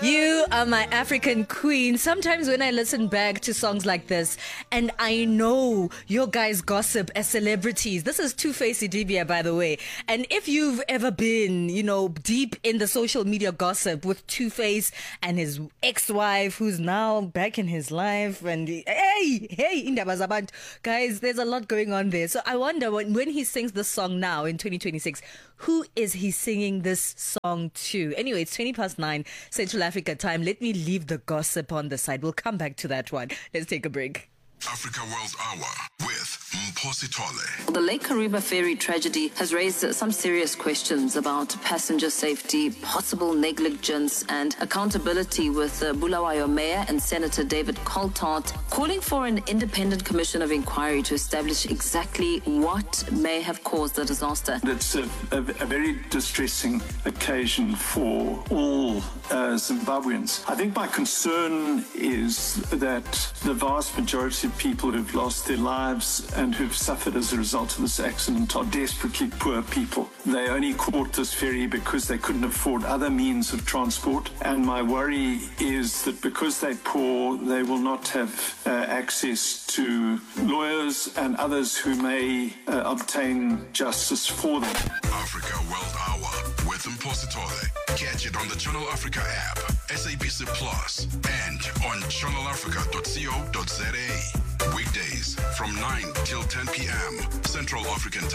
You are my African queen. Sometimes when I listen back to songs like this, and I know your guys gossip as celebrities. This is Two-Face Idibia, by the way. And if you've ever been, deep in the social media gossip with Two-Face and his ex-wife, who's now back in his life, and hey, Indaba Zabantu. Guys, there's a lot going on there. So I wonder when he sings this song now in 2026, who is he singing this song to? Anyway, it's 20:09 Central Africa time. Let me leave the gossip on the side. We'll come back to that one. Let's take a break. Africa World Hour with Mphosi Tole. The Lake Kariba ferry tragedy has raised some serious questions about passenger safety, possible negligence and accountability, with Bulawayo Mayor and Senator David Coltart calling for an independent commission of inquiry to establish exactly what may have caused the disaster. It's a very distressing occasion for all Zimbabweans. I think my concern is that the vast majority of people who've lost their lives and who've suffered as a result of this accident are desperately poor people. They only caught this ferry because they couldn't afford other means of transport. And my worry is that because they're poor, they will not have access to lawyers and others who may obtain justice for them. Africa World Hour with Mphosi Tole. Catch it on the Channel Africa app, SABC Plus, and on channelafrica.co.za. Weekdays from 9 till 10 p.m. Central African Time.